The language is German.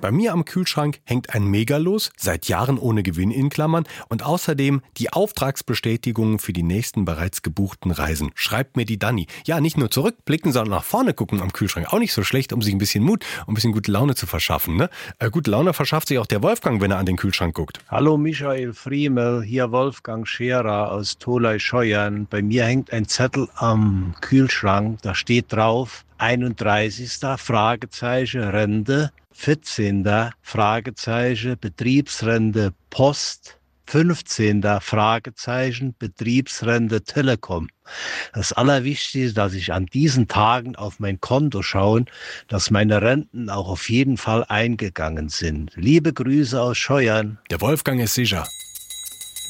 Bei mir am Kühlschrank hängt ein Megalos, seit Jahren ohne Gewinn in Klammern, und außerdem die Auftragsbestätigungen für die nächsten bereits gebuchten Reisen. Schreibt mir die Dani. Ja, nicht nur zurückblicken, sondern nach vorne gucken am Kühlschrank. Auch nicht so schlecht, um sich ein bisschen Mut und ein bisschen gute Laune zu verschaffen. Ne? Gute Laune verschafft sich auch der Wolfgang, wenn er an den Kühlschrank guckt. Hallo Michael Friemel, hier Wolfgang Scherer aus Tholey-Scheuern. Bei mir hängt ein Zettel am Kühlschrank, da steht drauf 31. Fragezeichen Rente, 14. Fragezeichen Betriebsrente Post, 15. Fragezeichen Betriebsrente Telekom. Das Allerwichtigste ist, dass ich an diesen Tagen auf mein Konto schaue, dass meine Renten auch auf jeden Fall eingegangen sind. Liebe Grüße aus Scheuern. Der Wolfgang ist sicher.